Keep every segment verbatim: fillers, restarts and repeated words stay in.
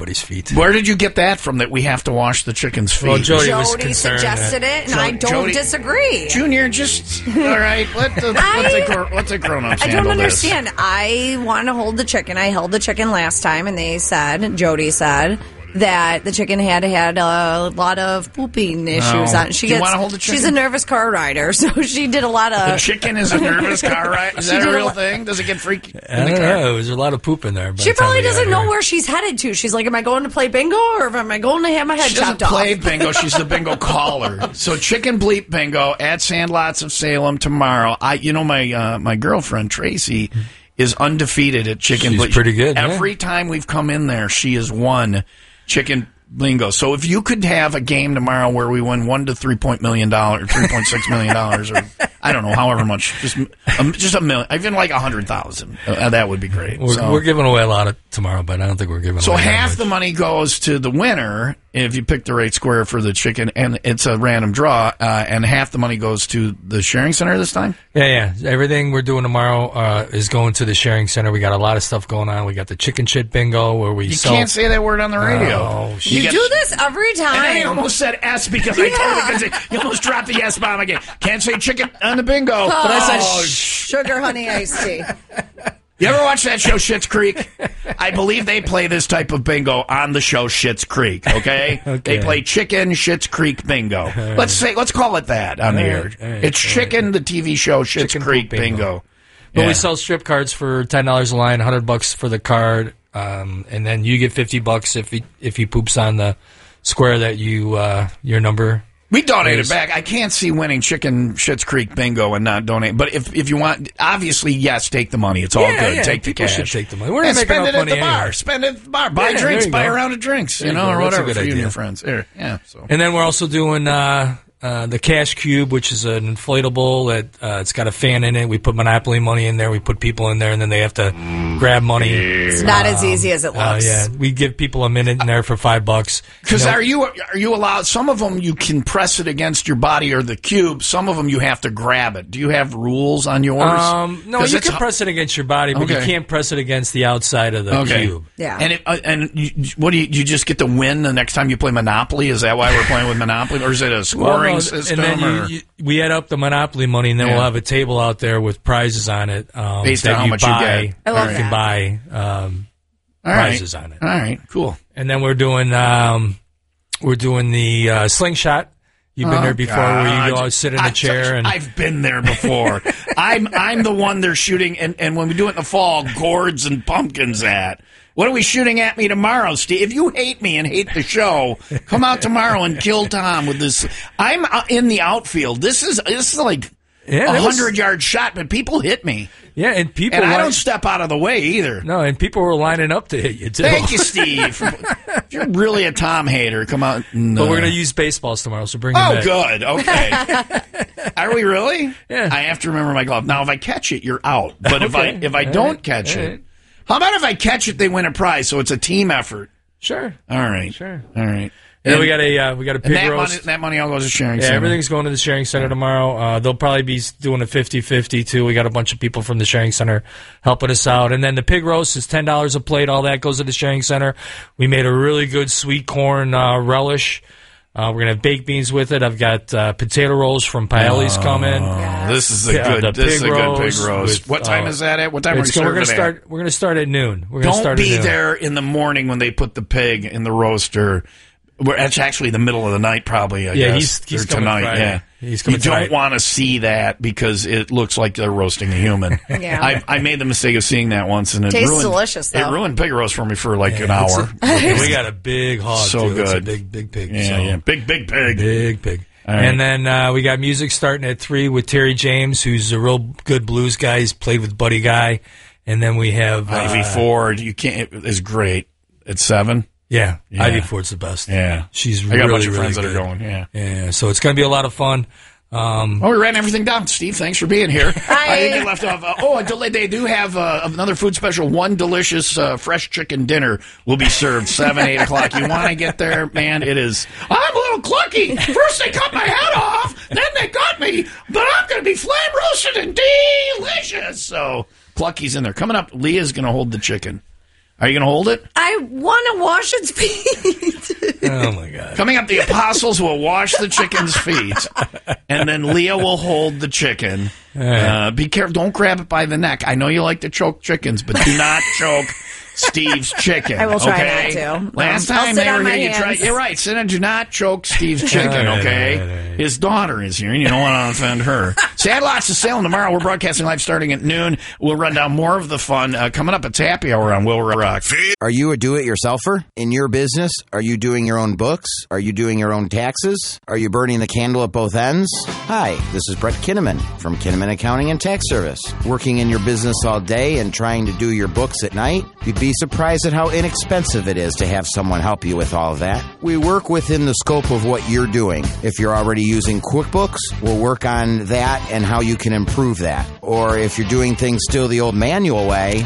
everybody's feet. Where did you get that from, that we have to wash the chicken's feet? Well, Jody, Jody was concerned suggested that, it, and I don't Jody, disagree. Junior, just, all right, let the, let the, gr- let the grown-ups I don't handle understand. this. I want to hold the chicken. I held the chicken last time, and they said, Jody said, that the chicken had had a lot of pooping issues No. on. She Do you gets, wanna hold the chicken? She's a nervous car rider, so she did a lot of. The chicken is a nervous car ride? Is She that did a a real lo- thing? Does it get freaky in I the don't car? know. There's a lot of poop in there. by She the time probably we got doesn't know here. where she's headed to. She's like, am I going to play bingo or am I going to have my head She doesn't chopped play off? bingo. She's the bingo caller. So chicken bleep bingo at Sandlots of Salem tomorrow. I, you know, my uh, my girlfriend Tracy is undefeated at chicken She's bleep. pretty good, yeah. Every time we've come in there, she has won chicken bingo. So if you could have a game tomorrow where we win one to three point million dollars, three point six million dollars, or I don't know, however much, just um, just a million, even like a hundred thousand, uh, that would be great. We're, so, we're giving away a lot of tomorrow, but I don't think we're giving so away that half much. the money goes to the winner if you pick the right square for the chicken, and it's a random draw, uh, and half the money goes to the sharing center this time. Yeah, yeah. Everything we're doing tomorrow uh, is going to the sharing center. We got a lot of stuff going on. We got the chicken shit bingo where we You sell. can't say that word on the radio. Oh, You, get- do this every And I time. almost said S because I totally couldn't say. You almost dropped the S bomb again. Can't say chicken on the bingo. But I said, Oh, sugar honey iced tea. You ever watch that show Schitt's Creek? I believe they play this type of bingo on the show Schitt's Creek. Okay, Okay. they play chicken Schitt's Creek bingo. Let's say let's call it that on the All air. right, all right, It's all chicken, the T V show Schitt's Chicken Creek poop bingo. bingo. But Yeah. we sell strip cards for ten dollars a line, hundred bucks for the card, um, and then you get fifty bucks if he if he poops on the square that you uh, your number. We donate is- it back. I can't see winning chicken Schitt's Creek bingo and not donate. But if if you want, obviously, yes, take the money. It's all Yeah, good. yeah, take the people cash. should take the money. We're not and making spend enough it at money the bar. anyway. Spend it at the bar. Buy Yeah, drinks. there you Buy go. a round of drinks. There You you know, go. or That's a whatever good for you and idea. your friends. Here, yeah. So. And then we're also doing uh, uh, the Cash Cube, which is an inflatable that uh, it's got a fan in it. We put Monopoly money in there. We put people in there, and then they have to grab money. It's not as easy as it Uh, looks. yeah, we give people a minute in there for five bucks. Because You know, are you are you allowed? Some of them you can press it against your body or the cube. Some of them you have to grab it. Do you have rules on yours? Um, no, 'Cause you it's can hu- press it against your body, but you Okay. can't press it against the outside of the Okay. cube. Yeah. And it, uh, and you, what do you you just get to win the next time you play Monopoly? Is that why we're playing with Monopoly, or is it a scoring Well, no, system? And then or- you, you, we add up the Monopoly money, and then Yeah. we'll have a table out there with prizes on it. Um, Based that on how you much you buy. get. I love you can that. buy um, All right. prizes on it. All right, cool. And then we're doing um, we're doing the uh, slingshot. You've been Oh, there before, where you go God. out, sit in a I- chair, and I've been there before. I'm I'm the one they're shooting, and, and when we do it in the fall, gourds and pumpkins at. What are we shooting at me tomorrow, Steve? If you hate me and hate the show, come out tomorrow and kill Tom with this. I'm uh, in the outfield. This is this is like Yeah, a that was- hundred yard shot, but people hit me, yeah, and people and I line- don't step out of the way either. no, and people were lining up to hit you too. Thank you, Steve. If you're really a Tom hater, come out. And, But we're uh, gonna use baseballs tomorrow, so bring them Oh, back. good. Okay. Are we really? Yeah. I have to remember my glove. Now, if I catch it, you're out. But if I Okay. if I All don't right. catch All it, right. how about if I catch it, they win a prize? So it's a team effort. Sure. All right. Sure. All right. And then we got a uh, we got a and pig that roast. money, that money all goes to sharing. Yeah, center. everything's going to the sharing center tomorrow. Uh, they'll probably be doing a fifty-fifty too. We got a bunch of people from the sharing center helping us out. And then the pig roast is ten dollars a plate. All that goes to the sharing center. We made a really good sweet corn uh, relish. Uh, we're going to have baked beans with it. I've got uh, potato rolls from Paelli's coming. Oh, this is a Yeah, good. the This is a pig good pig roast roast. with, What time uh, is that at? What time are we It's, we're serving going it to at? start. We're going to start at noon. We're going to Don't start be at noon. there in the morning when they put the pig in the roaster. Where it's actually the middle of the night, probably. I Yeah, guess, he's- he's or coming tonight. Friday. Yeah, He's coming You don't tonight. want to see that because it looks like they're roasting a human. Yeah. I, I made the mistake of seeing that once, and it Tastes ruined, delicious, though. It ruined pig roast for me for like an It's hour. a- we got a big hog. So too. It's a good. big, big pig. yeah, so. yeah, big, big pig. Big pig. All right. And then uh, we got music starting at three with Terry James, who's a real good blues guy. He's played with Buddy Guy. And then we have uh, Ivy Ford, you can't is great at seven. Yeah, Yeah. Ivy Ford's the best. Yeah, she's I got really, a bunch of really friends that good. are going. Yeah. Yeah, so it's going to be a lot of fun. Um, Oh, we ran everything down. Steve, thanks for being here. Hi. I didn't get left off. Uh, oh, until they- they do have uh, another food special. One delicious uh, fresh chicken dinner will be served seven, eight o'clock. You want to get there, man? It is. I'm a little clunky. First they cut my head off, then they got me, but I'm going to be flame roasted and delicious. So Clucky's in there. Coming up, Leah's going to hold the chicken. Are you going to hold it? I want to wash its feet. Oh, my God. Coming up, the apostles will wash the chicken's feet, and then Leah will hold the chicken. Uh, be careful. Don't grab it by the neck. I know you like to choke chickens, but do not choke Steve's chicken. I will try okay? not to. Last Um, I'll time sit they on were my here, you tried. hands. You're right. Sit and do not choke Steve's chicken, All right, okay? all right, all right. His daughter is here, and you don't want to offend her. Sandlots of Salem tomorrow. We're broadcasting live starting at noon. We'll run down more of the fun uh, coming up. It's happy hour on Will Rock. Are you a do-it-yourselfer in your business? Are you doing your own books? Are you doing your own taxes? Are you burning the candle at both ends? Hi, this is Brett Kinnaman from Kinnaman Accounting and Tax Service. Working in your business all day and trying to do your books at night? You'd be surprised at how inexpensive it is to have someone help you with all of that. We work within the scope of what you're doing. If you're already using QuickBooks, we'll work on that and how you can improve that. Or if you're doing things still the old manual way,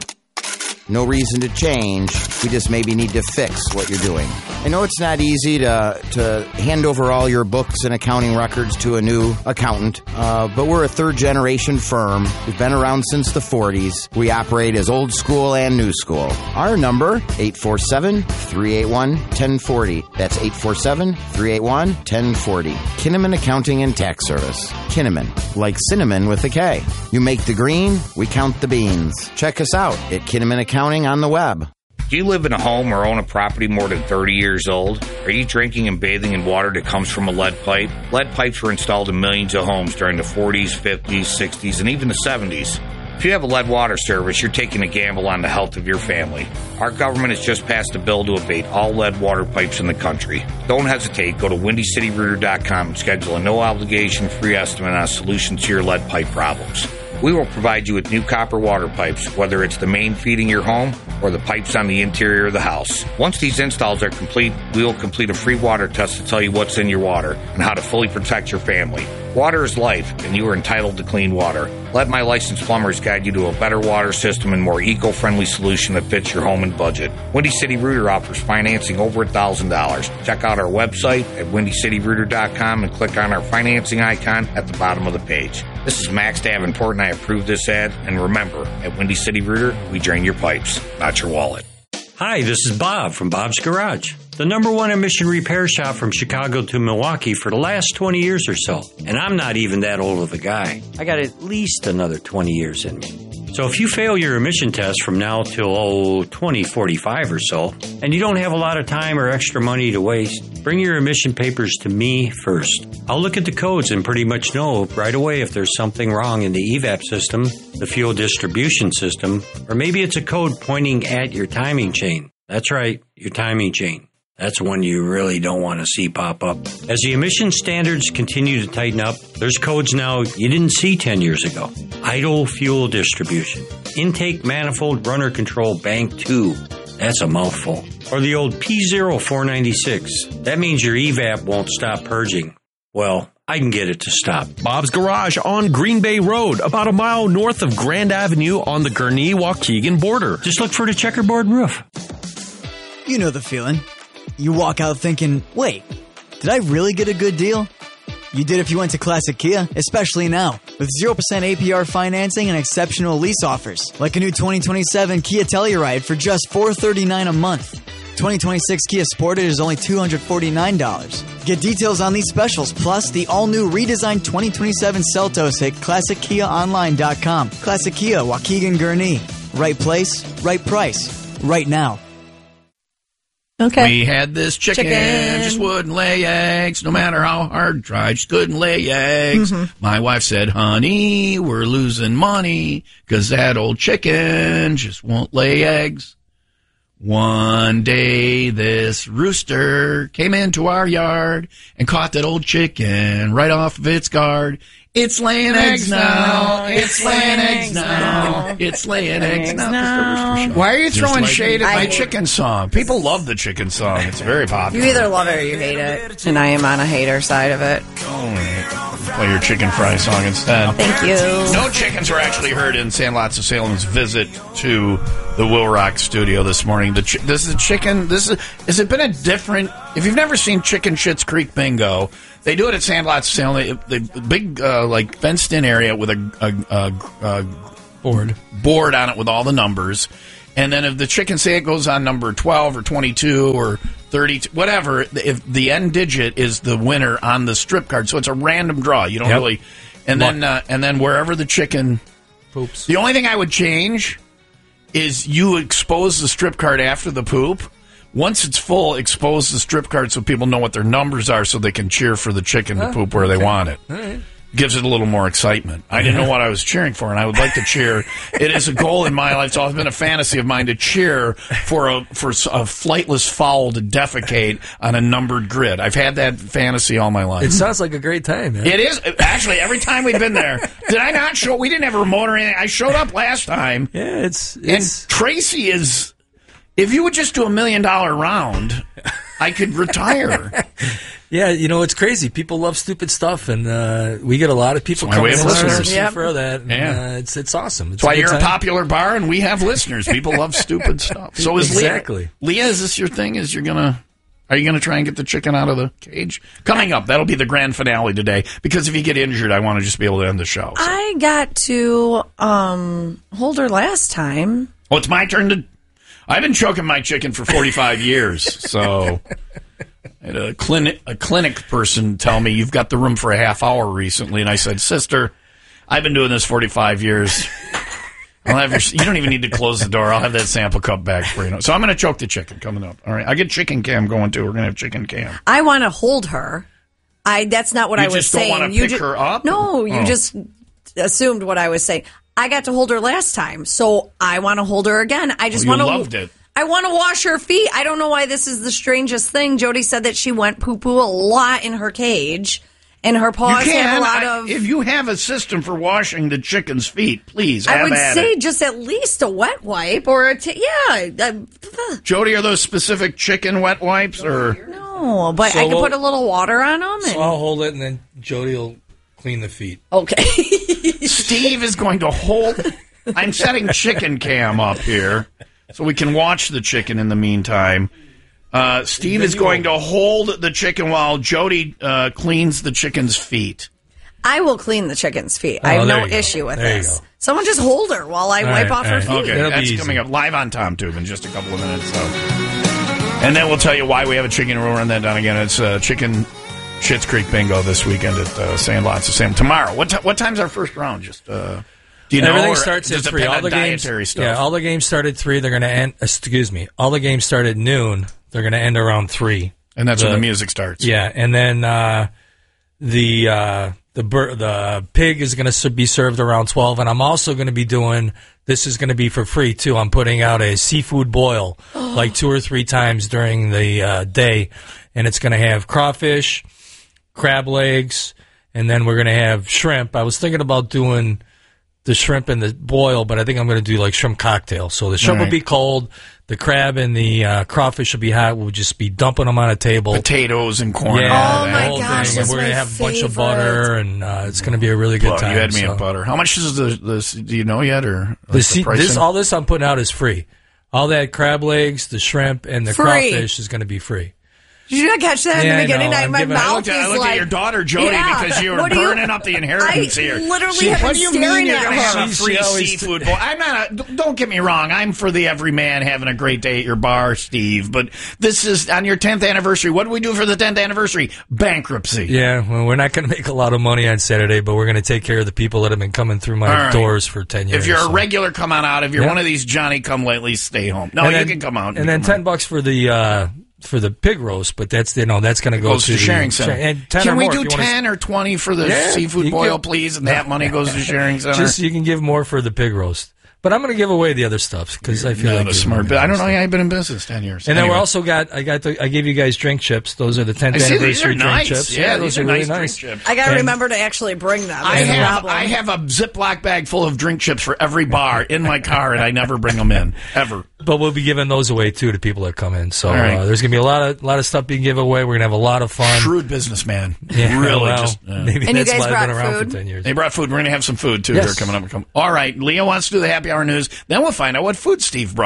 no reason to change. We just maybe need to fix what you're doing. I know it's not easy to to hand over all your books and accounting records to a new accountant, uh, but we're a third-generation firm. We've been around since the forties. We operate as old school and new school. Our number, eight four seven, three eight one, one zero four zero. That's eight four seven, three eight one, one zero four zero. Kinnaman Accounting and Tax Service. Kinnaman, like cinnamon with a K. You make the green, we count the beans. Check us out at Kinnaman Accounting on the web. Do you live in a home or own a property more than thirty years old? Are you drinking and bathing in water that comes from a lead pipe? Lead pipes were installed in millions of homes during the forties, fifties, sixties, and even the seventies. If you have a lead water service, you're taking a gamble on the health of your family. Our government has just passed a bill to abate all lead water pipes in the country. Don't hesitate. Go to windy city rooter dot com and schedule a no-obligation free estimate on a solution to your lead pipe problems. We will provide you with new copper water pipes, whether it's the main feeding your home or the pipes on the interior of the house. Once these installs are complete, we will complete a free water test to tell you what's in your water and how to fully protect your family. Water is life, and you are entitled to clean water. Let my licensed plumbers guide you to a better water system and more eco-friendly solution that fits your home and budget. Windy City Rooter offers financing over one thousand dollars. Check out our website at windy city rooter dot com and click on our financing icon at the bottom of the page. This is Max Davenport, and I approve this ad. And remember, at Windy City Rooter, we drain your pipes, not your wallet. Hi, this is Bob from Bob's Garage, the number one emission repair shop from Chicago to Milwaukee for the last twenty years or so. And I'm not even that old of a guy. I got at least another twenty years in me. So if you fail your emission test from now till, oh, twenty forty-five or so, and you don't have a lot of time or extra money to waste, bring your emission papers to me first. I'll look at the codes and pretty much know right away if there's something wrong in the E V A P system, the fuel distribution system, or maybe it's a code pointing at your timing chain. That's right, your timing chain. That's one you really don't want to see pop up. As the emission standards continue to tighten up, there's codes now you didn't see ten years ago. Idle fuel distribution. Intake manifold runner control bank two. That's a mouthful. Or the old P zero four ninety-six. That means your E V A P won't stop purging. Well, I can get it to stop. Bob's Garage on Green Bay Road, about a mile north of Grand Avenue on the Gurnee-Waukegan border. Just look for the checkerboard roof. You know the feeling. You walk out thinking, wait, did I really get a good deal? You did if you went to Classic Kia, especially now, with zero percent A P R financing and exceptional lease offers, like a new twenty twenty-seven Kia Telluride for just four hundred thirty-nine dollars a month. twenty twenty-six Kia Sportage is only two hundred forty-nine dollars. Get details on these specials, plus the all-new redesigned twenty twenty-seven Seltos at classic kia online dot com. Classic Kia, Waukegan, Gurnee. Right place, right price, right now. Okay. We had this chicken, Chicken. just wouldn't lay eggs, no matter how hard tried, just couldn't lay eggs. Mm-hmm. My wife said, honey, we're losing money because that old chicken just won't lay eggs. One day, this rooster came into our yard and caught that old chicken right off of its guard. It's laying eggs now. It's laying eggs now. It's laying eggs now. Why are you throwing like shade at I my hate chicken song? People love the chicken song. It's very popular. You either love it or you hate it. And I am on a hater side of it. Play your chicken fry song instead. Thank you. No chickens were actually heard in Sandlots of Salem's visit to the Will Rock studio this morning. The chi- this is a chicken. This is has it been a different? If you've never seen Chicken Shit's Creek Bingo, they do it at Sandlots of Salem. They, they big uh, like fenced in area with a, a, a, a Board. board on it with all the numbers. And then if the chicken, say it goes on number twelve or twenty-two or thirty, whatever, if the end digit is the winner on the strip card, so it's a random draw. You don't Yep. really, and then uh, and then wherever the chicken poops. The only thing I would change is you expose the strip card after the poop. Once it's full, expose the strip card so people know what their numbers are, so they can cheer for the chicken to Oh, poop where okay. they want it. All right. Gives it a little more excitement. I didn't know what I was cheering for, and I would like to cheer. It is a goal in my life. It's always been a fantasy of mine to cheer for a for a flightless fowl to defecate on a numbered grid. I've had that fantasy all my life. It sounds like a great time, man. It is actually every time we've been there. Did I not show? We didn't have a remote or anything. I showed up last time. Yeah, it's, and it's Tracy is. If you would just do a million dollar round, I could retire. Yeah, you know, it's crazy. People love stupid stuff, and uh, we get a lot of people That's why we coming have in listeners. yep. Yep. for that. And, Yeah. uh, it's it's awesome. It's That's why a good you're time. a popular bar, and we have listeners. People love stupid stuff. So is Exactly. Leah, Leah, is this your thing? Is you're gonna are you gonna try and get the chicken out of the cage? Coming up, that'll be the grand finale today. Because if you get injured, I want to just be able to end the show. So. I got to um, hold her last time. Oh, it's my turn to. I've been choking my chicken for forty-five years, so. I had a clinic, a clinic person tell me, you've got the room for a half hour recently. And I said, sister, I've been doing this forty-five years. I'll have your, you don't even need to close the door. I'll have that sample cup back for you. So I'm going to choke the chicken coming up. All right. I get chicken cam going too. We're going to have chicken cam. I want to hold her. I That's not what You I was just don't saying. wanna you pick ju- her up? No, you Oh. just assumed what I was saying. I got to hold her last time, so I want to hold her again. I just Oh, you want to. loved it. I want to wash her feet. I don't know why this is the strangest thing. Jody said that she went poo poo a lot in her cage, and her You paws have a can. lot I- of. if you have a system for washing the chicken's feet, please have I would at say it. just at least a wet wipe or a t- yeah. Uh, Jody, are those specific chicken wet wipes or? no, but So I could we'll- put a little water on them. And, So I'll hold it, and then Jody will clean the feet. okay. Steve is going to hold. I'm setting chicken cam up here so we can watch the chicken in the meantime. Uh, Steve is going to hold the chicken while Jody uh, cleans the chicken's feet. I will clean the chicken's feet. Oh, I have there no you go. all with There you this. go. Someone just hold her while I All wipe right, off all her right. feet. Okay, That'll be that's easy. coming up live on TomTube in just a couple of minutes. So, and then we'll tell you why we have a chicken. We'll run that down again. It's uh, chicken Schitt's Creek bingo this weekend at uh, Sandlots of Sam. Tomorrow. What t- what time's our first round? Just uh, do you know? Everything or starts does at it three. depend All the on games, dietary stuff? yeah, all the games start at three. They're going to end. Excuse me. All the games start at noon. They're going to end around three. and that's the- when the music starts. Yeah, and then uh, the uh, the bur- the pig is going to be served around twelve, and I'm also going to be doing. This is going to be for free too. I'm putting out a seafood boil like two or three times during the uh, day, and it's going to have crawfish, crab legs, and then we're going to have shrimp. I was thinking about doing the shrimp and the boil, but I think I'm going to do like shrimp cocktail. So the shrimp All will be cold, the crab and the uh, crawfish will be hot. We'll just be dumping them on a table. Potatoes and corn. Yeah, and all Oh, that. my the whole gosh, thing. that's And we're my gonna have a bunch of favorite. butter, and uh, it's going to be a really good Well, time. you had me so. at butter. How much is the, the do you know yet or The, se- pricing? this all this I'm putting out is free. All that crab legs, the shrimp, and the Free. crawfish is going to be free. Did you not catch that in Yeah, the I beginning? know. I, I'm my giving- I mouth I looked, at, I is looked like at your daughter Jody Yeah. because you were What do you- burning up the inheritance I here. literally See, have what been do you staring mean you're at going to her. have a She- free she always- seafood bowl? I'm not. A, don't get me wrong. I'm for the everyman having a great day at your bar, Steve. But this is on your tenth anniversary. What do we do for the tenth anniversary? Bankruptcy. Yeah, well, we're not going to make a lot of money on Saturday, but we're going to take care of the people that have been coming through my All right. doors for ten years. If you're so. a regular, come on out. If you're Yeah. one of these Johnny come lately, stay home. No, And you then- can come out. and then ten bucks for the uh, for the pig roast, but that's you know that's going to go goes to the sharing center. And ten Can or we more do if you wanna- ten or twenty for the Yeah, seafood you boil, can- please? And that money goes to sharing center. Just you can give more for the pig roast, but I'm going to give away the other stuff because I feel Not like a giving smart. away But I don't the know. other I've been in business ten years. stuff. And then Anyway. we're also got I got the, I gave you guys drink chips. Those are the tenth I see, these anniversary are drink nice. chips. Yeah, those these are are really nice drink nice. chips. I got to And- remember to actually bring them. I That's the have problem. I have a Ziploc bag full of drink chips for every bar in my car, and I never bring them in ever. But we'll be giving those away too to people that come in. So All right. uh, there's going to be a lot of lot of stuff being given away. We're going to have a lot of fun. Shrewd businessman. Yeah, really. well, just uh, maybe And you that's guys why I've brought been around food? for ten years. They brought food. We're going to have some food too. Yes. They're coming up. Come. All right, Leah wants to do the happy hour news. Then we'll find out what food Steve brought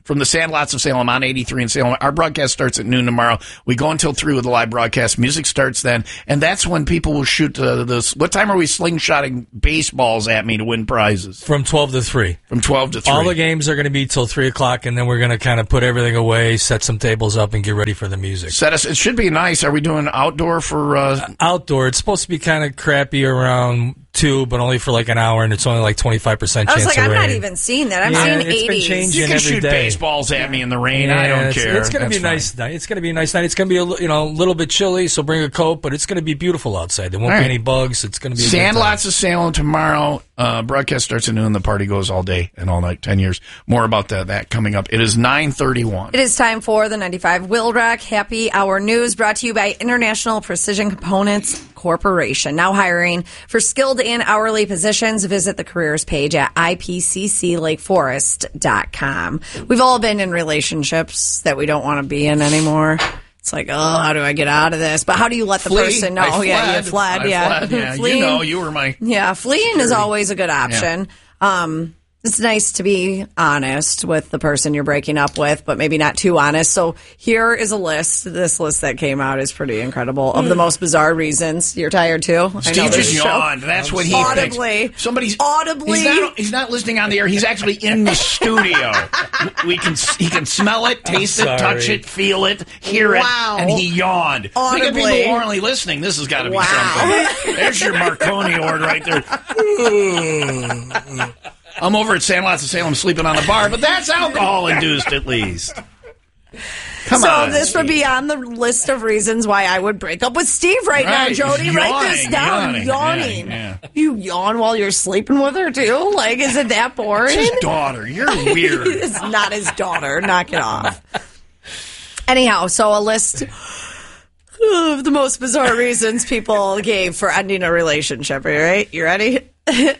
from the Sandlots of Salem on eighty-three in Salem. Our broadcast starts at noon tomorrow. We go until three with the live broadcast. Music starts then, and that's when people will shoot uh, this. What time are we slingshotting baseballs at me to win prizes? From twelve to three. From twelve to three. All the games are going to be till three o'clock, and then we're going to kind of put everything away, set some tables up, and get ready for the music. Set us. It should be nice. Are we doing outdoor for? Uh, outdoor. It's supposed to be kind of crappy around two, but only for like an hour, and it's only like twenty-five percent I chance was like, of I'm rain. not even seeing that. I'm Yeah, seeing it's been eighties. changing you can every shoot day. baseballs at me in the rain. Yeah, I don't it's, care. It's going to be a That's nice fine. night. It's going to be a nice night. It's going to be a li- you know a little bit chilly, so bring a coat. But it's going to be beautiful outside. There won't All be right. any bugs. It's going to be a good time. Sandlots of Salem tomorrow. Uh, broadcast starts at noon. The party goes all day and all night. Ten years. More about that, that coming up. It is nine thirty-one. It is time for the ninety-five Wildrock Happy Hour News, brought to you by International Precision Components Corporation. Now hiring for skilled and hourly positions. Visit the careers page at I P C C lake forest dot com. We've all been in relationships that we don't want to be in anymore. It's like, oh, how do I get out of this? But how do you let the Flee. person know? I Yeah, you fled. fled. I yeah, fled. Yeah, you Fleeing- know, you were my. Yeah, fleeing is security. always a good option. Um, it's nice to be honest with the person you're breaking up with, but maybe not too honest. So here is a list. This list that came out is pretty incredible of the most bizarre reasons. You're tired too? I know Steve this just show- yawned. That's what he Audibly. thinks. Somebody's Audibly. He's not, he's not listening on the air. He's actually in the studio. We can he can smell it, taste it, sorry. touch it, feel it, hear Wow. it, and he yawned. Think of Audibly. people who aren't listening. This has got to be Wow. something. There's your Marconi award right there. I'm over at Sandlots of Salem sleeping on the bar, but that's alcohol induced at least. Come so on. this would be on the list of reasons why I would break up with Steve right, now, Right. Jody. Write this Yawning, down. yawning, Yawning. yeah, yeah. You yawn while you're sleeping with her too? Like, is it that boring? It's his daughter. You're weird. It's not his daughter. Knock it off. Anyhow, so a list of the most bizarre reasons people gave for ending a relationship. Are you right? You ready?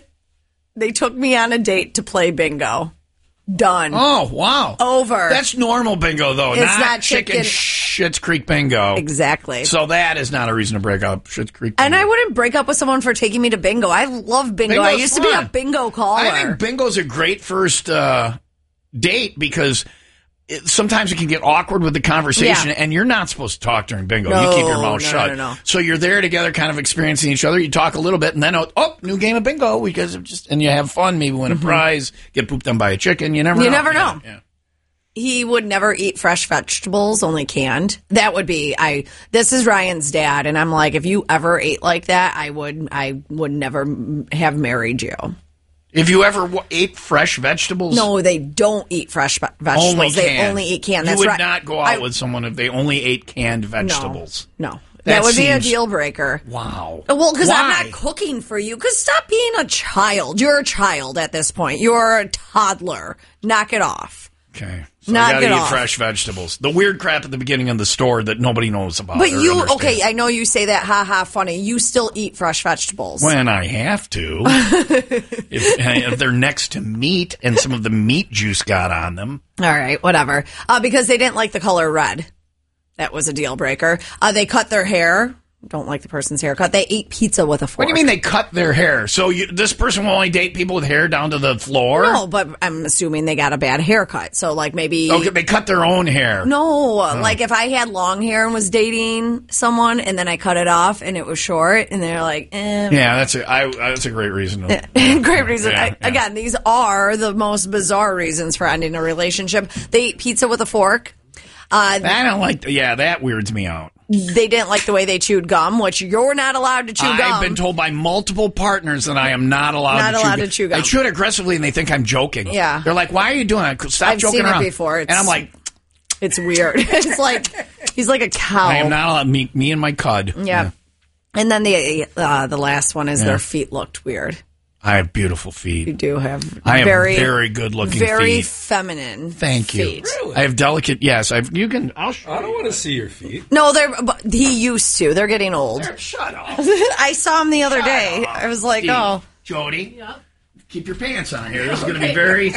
They took me on a date to play bingo. Done. Oh, wow. Over. That's normal bingo, though. It's not, not chicken, chicken- Schitt's Creek bingo. Exactly. So that is not a reason to break up Schitt's Creek bingo. And I wouldn't break up with someone for taking me to bingo. I love bingo. Bingo's I used to be fun. a bingo caller. I think bingo's a great first uh, date because it, sometimes it can get awkward with the conversation, Yeah. and you're not supposed to talk during bingo. No, you keep your mouth no, shut. no, no. So you're there together, kind of experiencing each other. You talk a little bit, and then, oh, oh new game of bingo because of just, and you have fun, maybe win a prize, get pooped on by a chicken. You never You know. never Yeah, know. yeah. He would never eat fresh vegetables, only canned. That would be I. This is Ryan's dad, and I'm like, if you ever ate like that, I would. I would never m- have married you. If you ever w- ate fresh vegetables, No, they don't eat fresh ve- vegetables. only they canned. only eat canned. You That's would right. not go out I- with someone if they only ate canned vegetables. No, no. That That, would be a seems- deal breaker. Wow. Well, because I'm Why? not cooking for you. Because stop being a child. You're a child at this point. You're a toddler. Knock it off. Okay. So Knock you gotta it eat off. fresh vegetables. The weird crap at the beginning of the store that nobody knows about. But or you, understands. okay, I know you say that, ha ha, funny. You still eat fresh vegetables. When I have to. if, if they're next to meat and some of the meat juice got on them. All right, whatever. Uh, because they didn't like the color red. That was a deal breaker. Uh, they cut their hair. Don't like the person's haircut. They ate pizza with a fork. What do you mean they cut their hair? So you, this person will only date people with hair down to the floor? No, but I'm assuming they got a bad haircut. So, like, maybe... Okay, they cut their own hair. No, like if I had long hair and was dating someone and then I cut it off and it was short and they're like, eh. Yeah, that's a, I, that's a great reason. To, Great reason. Yeah, I, yeah. Again, these are the most bizarre reasons for ending a relationship. They eat pizza with a fork. Uh, I don't like, yeah, that weirds me out. they didn't like the way they chewed gum, which you're not allowed to chew I've gum. been told by multiple partners that I am not allowed, Not to, allowed chew to chew gum. I chew it aggressively and they think I'm joking. Yeah. They're like, why are you doing that? Stop I've joking seen it around. before. And I'm It's- like, It's weird. It's like he's like a cow. I am not allowed, me, me and my cud. Yeah. And then the uh, the last one is Yeah. their feet looked weird. I have beautiful feet. You do have I have very very good looking very feet. feminine. Thank you. feet. I have delicate, yes. I've, you can, I'll show I don't want to see your feet. No, they're but he used to. They're getting old. Shut up. I saw him the other day. I was like, Steve, oh. Jody, keep your pants on here. This is going to be very.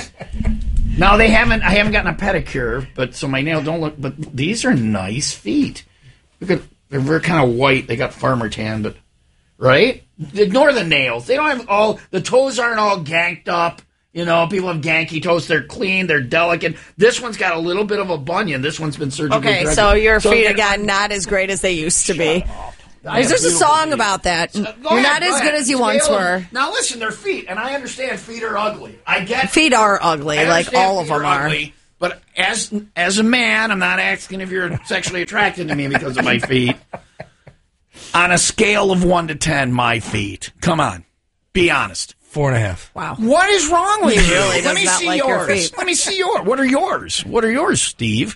Now they haven't. I haven't gotten a pedicure, but so my nails don't look. But these are nice feet. Look at they're very kind of white. They got farmer tan, but right. Ignore the nails. They don't have all the toes aren't all ganked up You know, people have Genki toast. They're clean. They're delicate. This one's got a little bit of a bunion. This one's been surgically Okay, corrected. so your feet, again, again, not as great as they used to be. I There's have just a beautiful song feet. about that. Go You're ahead, not go as ahead. good as you Scale once them. were. Now listen, they're feet, and I understand feet are ugly. I get Feet are ugly, I like understand all of feet them are. ugly, but as as a man, I'm not asking if you're sexually attracted to me because of my feet. On a scale of one to ten, my feet. Come on, be honest. Four and a half. Wow. What is wrong with He you? really Let does me not see like your yours. feet. Let me see yours. What are yours? What are yours, Steve?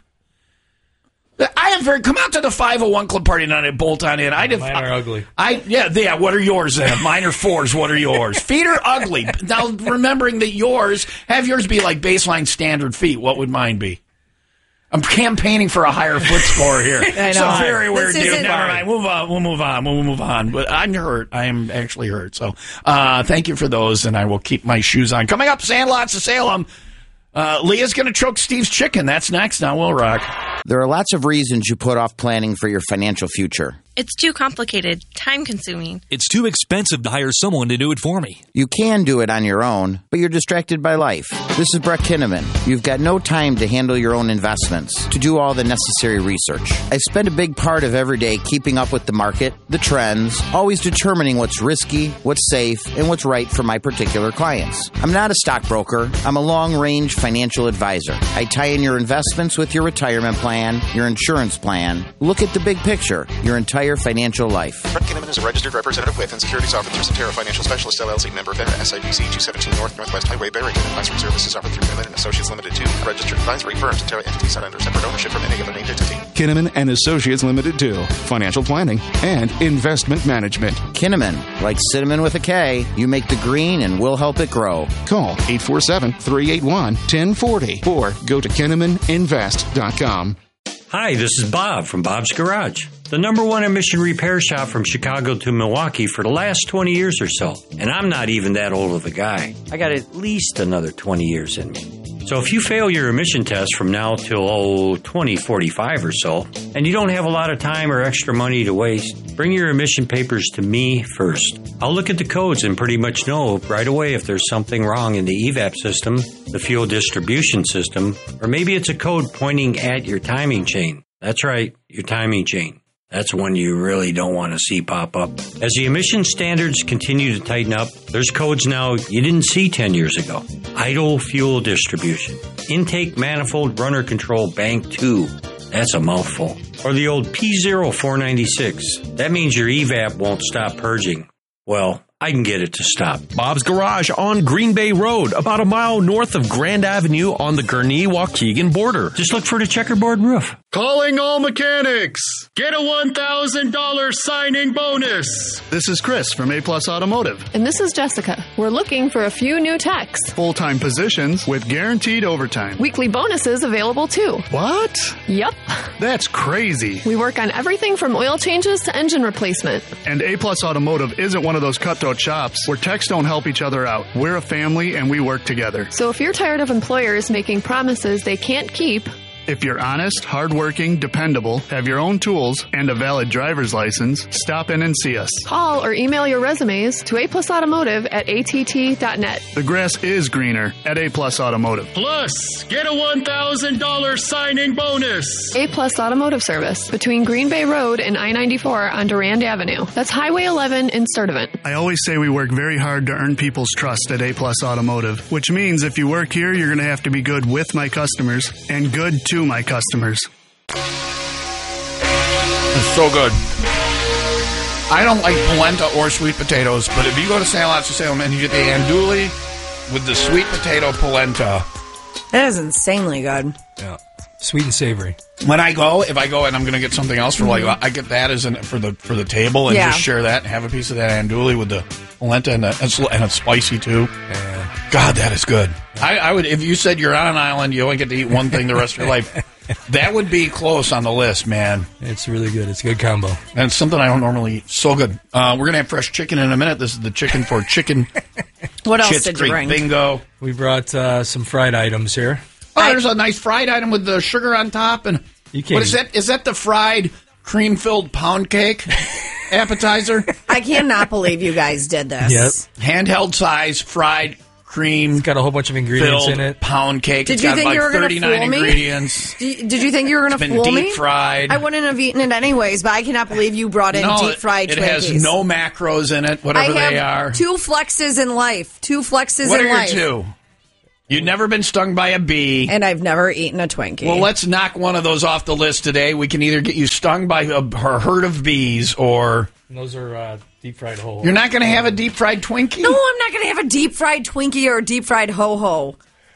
I have very come out to the five oh one club party tonight at Bolt on in. I did. Mine are ugly. I yeah yeah. What are yours then? Mine are fours. What are yours? Feet are ugly. Now remembering that yours have yours be like baseline standard feet. What would mine be? I'm campaigning for a higher foot score here. I It's know. a very weird This deal. isn't- Never mind. Move on. We'll move on. We'll move on. But I'm hurt. I am actually hurt. So uh, thank you for those, and I will keep my shoes on. Coming up, Sandlots of Salem. Uh, Leah's going to choke Steve's chicken. That's next on Will Rock. There are lots of reasons you put off planning for your financial future. It's too complicated, time-consuming. It's too expensive to hire someone to do it for me. You can do it on your own, but you're distracted by life. This is Brett Kinnaman. You've got no time to handle your own investments, to do all the necessary research. I spend a big part of every day keeping up with the market, the trends, always determining what's risky, what's safe, and what's right for my particular clients. I'm not a stockbroker. I'm a long-range financial advisor. I tie in your investments with your retirement plan, your insurance plan. Look at the big picture, your entire financial life. Brett Kinnaman is a registered representative with and securities offered through Cetera Financial Specialist, L L C, member FINRA, S I B C two seventeen North Northwest Highway, Barrington. Advisory services offered through Kinnaman and Associates Limited, two a registered advisory firm. Cetera entities not under separate ownership from any other named entity. Kinnaman and Associates Limited, two financial planning and investment management. Kinnaman, like cinnamon with a K, you make the green and we'll help it grow. Call eight four seven, three eight one, one oh four oh or go to kinnaman invest dot com. Hi, this is Bob from Bob's Garage, the number one emission repair shop from Chicago to Milwaukee for the last twenty years or so. And I'm not even that old of a guy. I got at least another twenty years in me. So if you fail your emission test from now till, oh, twenty forty-five or so, and you don't have a lot of time or extra money to waste, bring your emission papers to me first. I'll look at the codes and pretty much know right away if there's something wrong in the E V A P system, the fuel distribution system, or maybe it's a code pointing at your timing chain. That's right, your timing chain. That's one you really don't want to see pop up. As the emission standards continue to tighten up, there's codes now you didn't see ten years ago. Idle fuel distribution. Intake manifold runner control bank two. That's a mouthful. Or the old P zero four ninety-six. That means your E V A P won't stop purging. Well, I can get it to stop. Bob's Garage on Green Bay Road, about a mile north of Grand Avenue on the Gurnee-Waukegan border. Just look for the checkerboard roof. Calling all mechanics. Get a one thousand dollars signing bonus. This is Chris from A Plus Automotive. And this is Jessica. We're looking for a few new techs. Full-time positions with guaranteed overtime. Weekly bonuses available too. What? Yep. That's crazy. We work on everything from oil changes to engine replacement. And A Plus Automotive isn't one of those cutthroat shops where techs don't help each other out. We're a family and we work together. So if you're tired of employers making promises they can't keep, if you're honest, hardworking, dependable, have your own tools, and a valid driver's license, stop in and see us. call or email your resumes to A Plus Automotive at A T T dot net. The grass is greener at A Plus Automotive. Plus, get a one thousand dollars signing bonus. A Plus Automotive Service between Green Bay Road and I ninety-four on Durand Avenue. That's Highway eleven in Sturtevant. I always say we work very hard to earn people's trust at A Plus Automotive, which means if you work here, you're going to have to be good with my customers and good to my customers. It's so good. I don't like polenta or sweet potatoes, but if you go to Sandlots of Salem and you get the andouille with the sweet potato polenta, that is insanely good. Yeah, sweet and savory. When I go, if I go and I'm going to get something else for like, mm-hmm. I get that as an, for the for the table and yeah. just share that and have a piece of that andouille with the polenta and, the, and it's spicy too. Yeah. God, that is good. I, I would if you said you're on an island, you only get to eat one thing the rest of your life. That would be close on the list, man. It's really good. It's a good combo. And it's something I don't normally eat. So good. Uh, we're going to have fresh chicken in a minute. This is the chicken for chicken. What else Chits did Creek you bring? Bingo. We brought uh, some fried items here. Oh, I, there's a nice fried item with the sugar on top. And you can't what is that? Is that the fried cream-filled pound cake appetizer? I cannot believe you guys did this. Yep. Handheld size fried cream. It's got a whole bunch of ingredients filled in it. Pound cake. Did it's you got think like you were going to thirty-nine fool me? ingredients. Did you, did you think you were going to It's fool been me? deep fried. I wouldn't have eaten it anyways, but I cannot believe you brought in no, deep fried it, it Twinkies. has no macros in it, whatever I have they are. two flexes in life. Two flexes what in are your life. two? You've never been stung by a bee. And I've never eaten a Twinkie. Well, let's knock one of those off the list today. We can either get you stung by a, a herd of bees or... And those are uh, deep fried whole. You're not going to have a deep fried Twinkie? No, I'm not going to have a deep fried Twinkie or a deep fried ho-ho.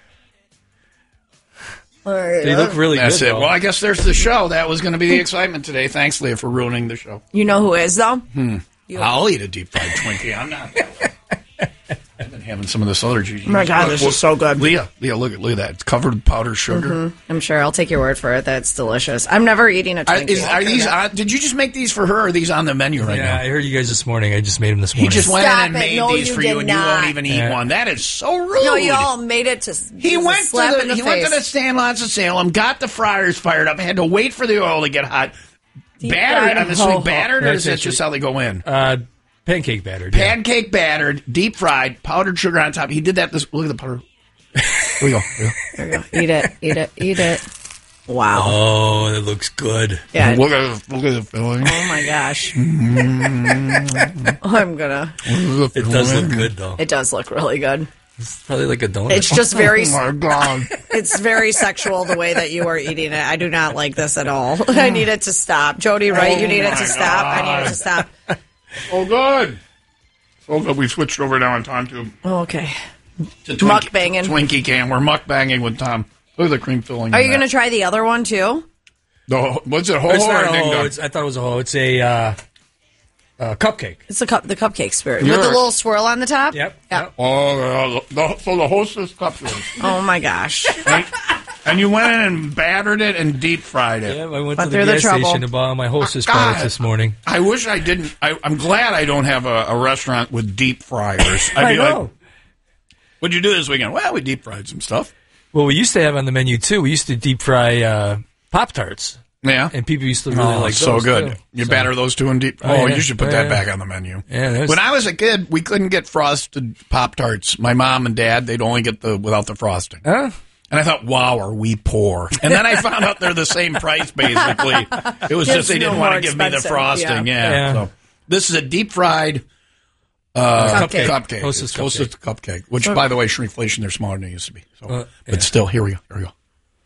They look really That's good, it. though. Well, I guess there's the show. That was going to be the excitement today. Thanks, Leah, for ruining the show. You know who is, though? Hmm. I'll eat a deep fried Twinkie. I'm not. I've been having some of this other juice. Oh my God, this is so good. Leah, Leah, look at look at that. It's covered with powdered sugar. Mhm. I'm sure. I'll take your word for it. That's delicious. I'm never eating a Are, Twinkie. is, are these? On, did you just make these for her? Or are these on the menu right yeah, now? I heard you guys this morning. I just made them this He morning. just went Stop in and it. made No, these you for you, did and you not. won't even eat Yeah. one. That is so rude. No, you all made it to. He just a went to slap the, in the he face. went to the Sandlots of Salem, got the fryers fired up, had to wait for the oil to get hot. Deep Battered, fried I'm assuming ho-ho. battered, or That's is that actually- just how they go in? Uh, pancake battered. yeah. Pancake battered, deep fried, powdered sugar on top. He did that. This look at the powder. Here we go. Here There you go. Eat it. Eat it. Eat it. Wow. Oh, that looks good. Yeah. Look at look at the filling. Oh my gosh. Mm. I'm gonna. It does look good, though. It does look really good. It's probably like a donut. It's just very. Oh my God. It's very sexual the way that you are eating it. I do not like this at all. I need it to stop. Jody, right? Oh you need it my to stop. I need it God. to stop. Oh, good. So good. We switched over now on time to, Okay. to Twinkie, Mukbanging. Twinkie can. We're mukbanging with Tom. Look at the cream filling. Are in you that. going to try the other one too? The, what's it? Ho It's ho not or a ding ho. dong? It's, I thought it was a ho. It's a uh, uh, cupcake. It's the cup, the cupcake spirit You're- with the little swirl on the top. Yep. Yep. Oh, uh, the, so the hostess cupcake. Oh my gosh. and, and you went in and battered it and deep fried it. Yeah, I went But to the through the gas trouble. station to buy my hostess God. products this morning. I wish I didn't. I, I'm glad I don't have a, a restaurant with deep fryers. I'd I be know. like, what'd you do this weekend? Well, we deep fried some stuff. Well, we used to have on the menu, too. We used to deep fry uh, Pop-Tarts. Yeah. And people used to really Oh, like so those, good. too. You So- batter those two in deep. Oh, Oh, yeah. you should put Oh, that yeah. back on the menu. Yeah, there's- When I was a kid, we couldn't get frosted Pop Tarts. My mom and dad, they'd only get the without the frosting. Huh? And I thought, wow, are we poor? And then I found out they're the same price, basically. It was It's just they didn't no want to more give me the expensive, frosting. yeah. Yeah. Yeah. So this is a deep fried uh, Cupcake. cupcake. Hostess It's Hostess cupcake. Which, So- by the way, shrinkflation, they're smaller than they used to be. So, Uh, yeah. But still, here we go. Here we go.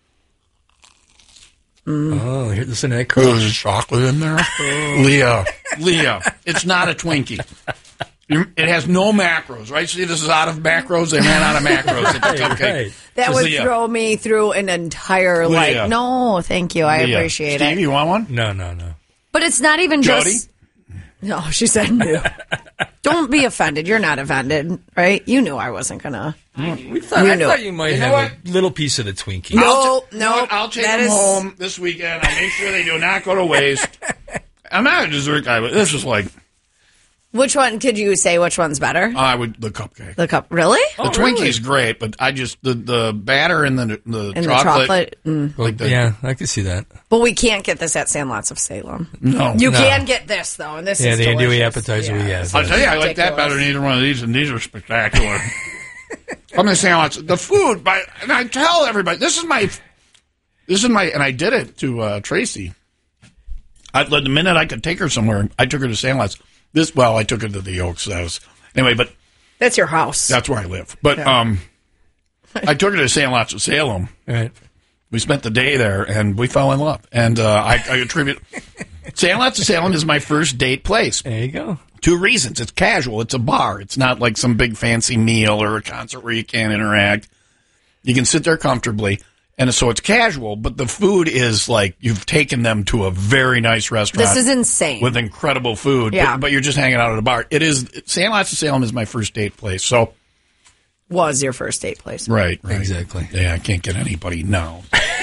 Oh, here, listen to that Oh, crunch. there's chocolate in there. Leah, Leah, it's not a Twinkie. You- It has no macros, right? See, this is out of macros. They ran out of macros at the Right, cupcake. right. That Says would Leah. throw me through an entire Leah. like. No, thank you. I Leah. appreciate Steve, it. you want one? No, no, no. But it's not even Jody? just. No, she said no. Don't be offended. You're not offended, right? You knew I wasn't gonna. We thought, You I knew thought it. you might You know have what? a little piece of the Twinkie. No, I'll ta- you know no, what? I'll take that them is- home this weekend. I'll make sure they do not go to waste. I'm not a dessert guy, but this is like Which one could you say? Which one's better? I would the cupcake. The cup, really? The Twinkie's great, but I just the, the batter and the the And the chocolate. chocolate. Mm. Like the, Yeah, I can see that. But we can't get this at Sandlots of Salem. No, You No. can get this though, and this Yeah, is the andouille delicious. appetizer we have. I'll tell you, I like that better than either one of these, and these are spectacular. I'm just saying, lots- the food, but and I tell everybody, this is my, this is my, and I did it to uh, Tracy. I, the minute I could take her somewhere, I took her to Sandlots. This, well, I took her to the Oaks. That was anyway, but That's your house. that's where I live. But Yeah. um, I took her to Sandlots of Salem. Right. We spent the day there, and we fell in love. And uh, I, I attribute Sandlots of Salem is my first date place. There you go. Two reasons. It's casual. It's a bar. It's not like some big fancy meal or a concert where you can't interact. You can sit there comfortably. And so it's casual, but the food is like you've taken them to a very nice restaurant. This is insane. With incredible food. Yeah. But, but you're just hanging out at a bar. It is, Sandlots of Salem is my first date place. So, Was your first date place? right, right. Exactly. Yeah, I can't get anybody now.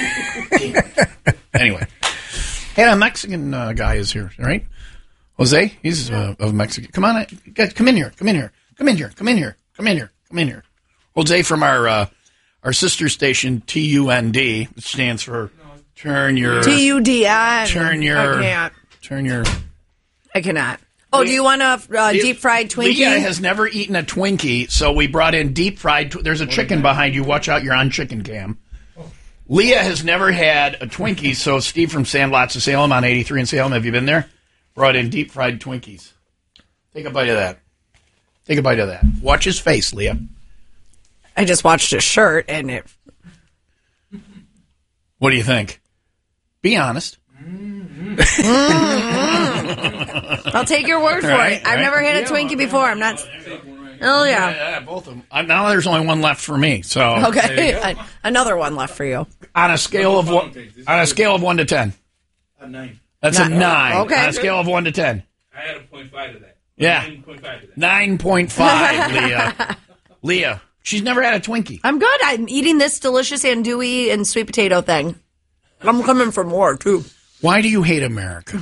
Anyway. And a Mexican uh, guy is here, right? Jose, he's uh, of Mexican. Come on, guys, come in here, come in here, come in here, come in here, come in here, come in here. Jose from our uh, our sister station, T U N D, which stands for Turn Your T U D I. Turn Your I can't. Turn Your. I cannot. Oh, do you want a uh, deep fried Twinkie? Leah has never eaten a Twinkie, so we brought in deep fried. Tw- There's a chicken behind you. Watch out, you're on chicken cam. Leah has never had a Twinkie, so Steve from Sandlots of Salem on eighty-three in Salem, have you been there? Brought in deep fried Twinkies. Take a bite of that. Take a bite of that. Watch his face, Leah. I just watched his shirt, and it... What do you think? Be honest. I'll take your word for Right, it. I've right. never had a Twinkie before. I'm not... Oh, yeah. Yeah, yeah, both of them. Uh, Now there's only one left for me, so... Okay, An- another one left for you. On a scale of one, on a scale of one to ten. A nine. That's a Nine. nine. Okay. On a scale of one to ten. I had a point five to that. Yeah. Nine point five to that. Nine point five, Leah. Leah, she's never had a Twinkie. I'm good. I'm eating this delicious andouille and sweet potato thing. I'm coming for more, too. Why do you hate America?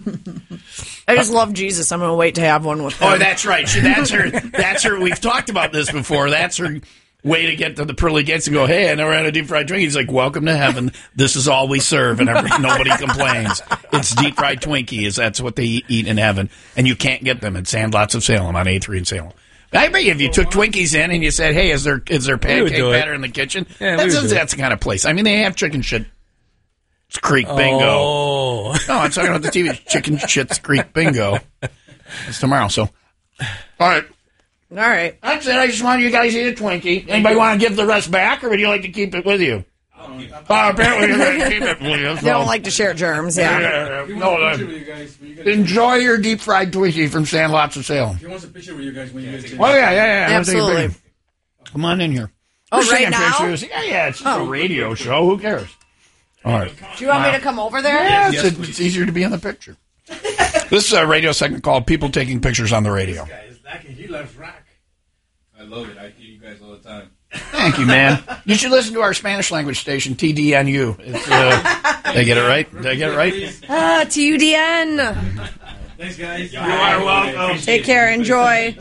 I just love Jesus. I'm going to wait to have one with him. Oh, that's right. She, that's her. That's her. We've talked about this before. That's her way to get to the pearly gates and go, hey, I never had a deep fried Twinkie. He's like, welcome to heaven. This is all we serve, and every, nobody complains. It's deep fried Twinkies. That's what they eat in heaven, and you can't get them at Sandlots of Salem on eighty-three in Salem. I bet you if you took Twinkies in and you said, hey, is there is there pancake do it. batter in the kitchen? Yeah, we that's, would do that's the kind of place. I mean, they have chicken shit. It's Creek Bingo. Oh. No, I'm talking about the T V. Chicken Shit's Creek Bingo. It's tomorrow, so. All right. All right. That's it. I just wanted you guys to eat a Twinkie. Anybody want to give the rest back, or would you like to keep it with you? Oh, apparently you're going to keep it with you. They don't like to share germs, yeah. Yeah, yeah. No, uh, enjoy your deep fried Twinkie from Sandlots of Salem. He wants a picture with you guys when you guys. Oh, yeah, yeah, yeah. Absolutely. Come on in here. Oh, We're right taking now? pictures. Yeah, yeah. It's just Oh. a radio show. Who cares? All right. Do you want me to come over there? Yeah, it's, it's easier to be in the picture. This is a radio segment called People Taking Pictures on the Radio. He loves rock. I love it. I hear you guys all the time. Thank you, man. You should listen to our Spanish language station, T D N U. It's, uh, did I get it right? Did I get it right? Ah, T U D N. Thanks, guys. You are welcome. Take care. Enjoy.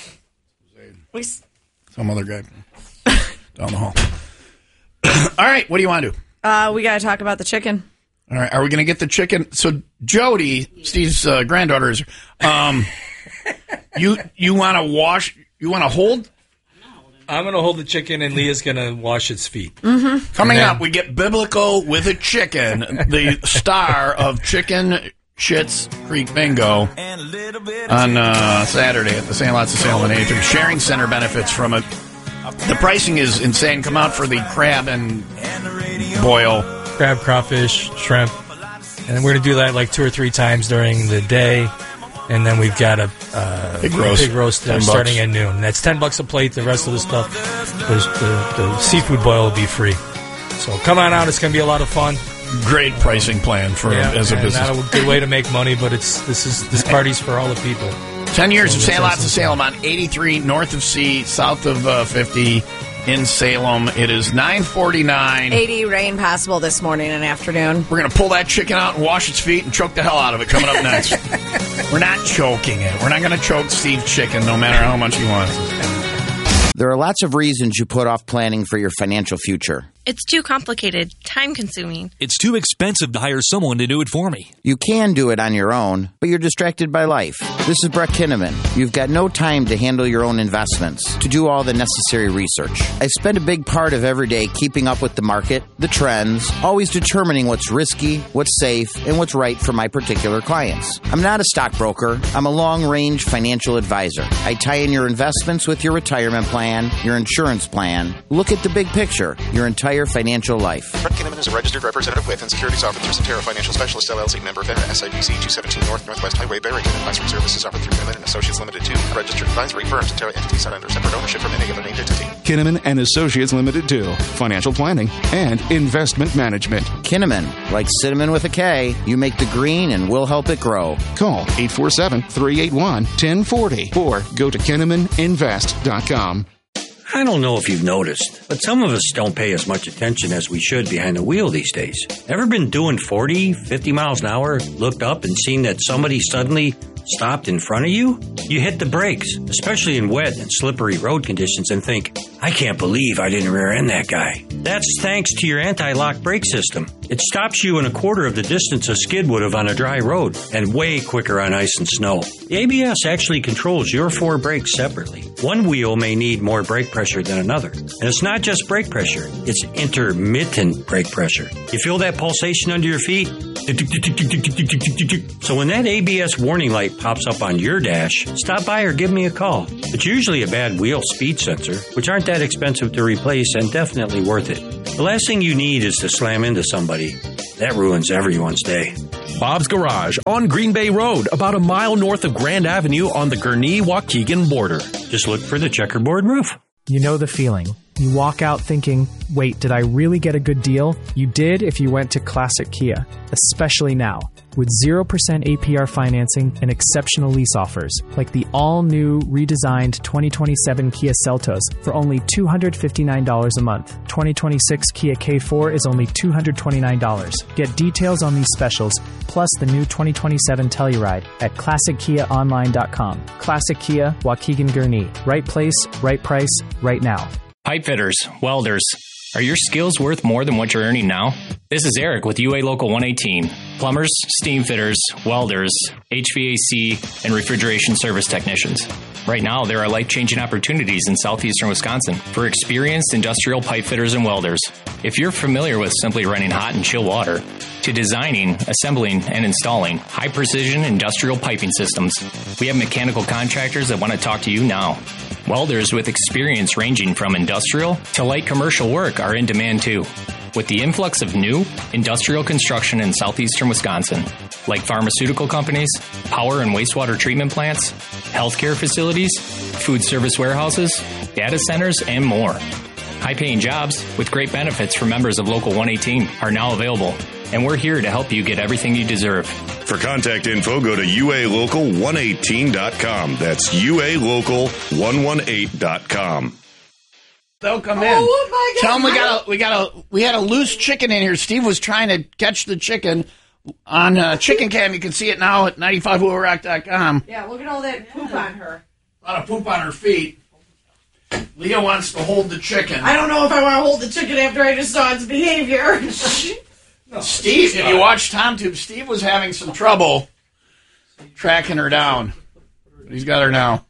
We s- Some other guy down the hall. All right, what do you want to do? Uh, we got to talk about the chicken. All right, are we going to get the chicken? So Jody, Steve's uh, granddaughter, is. Um, you you want to wash? You want to hold? I'm going to hold the chicken, and Leah's going to wash its feet. Mm-hmm. Coming then- up, we get biblical with a chicken, the star of Chicken Shit's Creek Bingo on uh, Saturday at the Sandlots of Salem and eighty-three. Sharing Center benefits from it. The pricing is insane. Come out for the crab and boil. Crab, crawfish, shrimp. And we're going to do that like two or three times during the day. And then we've got a uh, Pig roast. pig roast ten bucks. starting at noon. That's ten bucks a plate. The rest of the stuff, the, the, the seafood boil will be free. So come on out. It's going to be a lot of fun. Great pricing plan for Yeah, as a and business. not a good way to make money, but it's this is this party's for all the people. Ten years So of that's Sandlots awesome. of Salem on eighty-three, north of C, south of uh, fifty in Salem. It is nine forty-nine. eighty rain possible this morning and afternoon. We're going to pull that chicken out and wash its feet and choke the hell out of it coming up next. We're not choking it. We're not going to choke Steve's chicken no matter how much he wants. There are lots of reasons you put off planning for your financial future. It's too complicated, time consuming. It's too expensive to hire someone to do it for me. You can do it on your own, but you're distracted by life. This is Brett Kinnaman. You've got no time to handle your own investments, to do all the necessary research. I spend a big part of every day keeping up with the market, the trends, always determining what's risky, what's safe, and what's right for my particular clients. I'm not a stockbroker. I'm a long-range financial advisor. I tie in your investments with your retirement plan, your insurance plan. Look at the big picture, your entire financial life. Brett Kinnaman is a registered representative with and securities offered through Centera Financial Specialist L L C, member FINRA, S I B C two seventeen North Northwest Highway, Barrington. Advisory services offered through Kinnaman and Associates Limited to a registered advisory firm. Centera entities not under separate ownership from any other named entity. Kinnaman and Associates Limited to financial planning and investment management. Kinnaman, like cinnamon with a K, you make the green and we'll help it grow. Call eight four seven, three eight one, one zero four zero or go to kinnaman invest dot com. I don't know if you've noticed, but some of us don't pay as much attention as we should behind the wheel these days. Ever been doing forty, fifty miles an hour, looked up and seen that somebody suddenly stopped in front of you? You hit the brakes, especially in wet and slippery road conditions, and think, I can't believe I didn't rear end that guy. That's thanks to your anti-lock brake system. It stops you in a quarter of the distance a skid would have on a dry road, and way quicker on ice and snow. The A B S actually controls your four brakes separately. One wheel may need more brake pressure than another. And it's not just brake pressure, it's intermittent brake pressure. You feel that pulsation under your feet? So when that A B S warning light pops up on your dash, stop by or give me a call. It's usually a bad wheel speed sensor, which aren't that expensive to replace and definitely worth it. The last thing you need is to slam into somebody. That ruins everyone's day. Bob's Garage on Green Bay Road, about a mile north of Grand Avenue on the Gurnee-Waukegan border. Just look for the checkerboard roof. You know the feeling. You walk out thinking, wait, did I really get a good deal? You did if you went to Classic Kia, especially now. With zero percent A P R financing and exceptional lease offers, like the all-new, redesigned twenty twenty-seven Kia Seltos for only two hundred fifty-nine dollars a month. twenty twenty-six Kia K four is only two hundred twenty-nine dollars. Get details on these specials, plus the new twenty twenty-seven Telluride at classic kia online dot com. Classic Kia, Waukegan Gurnee. Right place, right price, right now. Pipe fitters, welders, are your skills worth more than what you're earning now? This is Eric with U A Local one eighteen. Plumbers, steam fitters, welders, H V A C, and refrigeration service technicians. Right now, there are life-changing opportunities in southeastern Wisconsin for experienced industrial pipe fitters and welders. If you're familiar with simply running hot and chill water, to designing, assembling, and installing high-precision industrial piping systems, we have mechanical contractors that want to talk to you now. Welders with experience ranging from industrial to light commercial work are in demand too. With the influx of new industrial construction in southeastern Wisconsin, like pharmaceutical companies, power and wastewater treatment plants, healthcare facilities, food service warehouses, data centers, and more. High-paying jobs with great benefits for members of Local one eighteen are now available, and we're here to help you get everything you deserve. For contact info, go to U A local one eighteen dot com. That's U A local one eighteen dot com. They'll come in. Oh, my God. Tell them we got a, we got a we had a loose chicken in here. Steve was trying to catch the chicken on uh, Chicken Cam. You can see it now at ninety-five wheel rock dot com. Yeah, look at all that poop on her. A lot of poop on her feet. Leah wants to hold the chicken. I don't know if I want to hold the chicken after I just saw its behavior. No, Steve, if you watch TomTube, Steve was having some trouble tracking her down. He's got her now.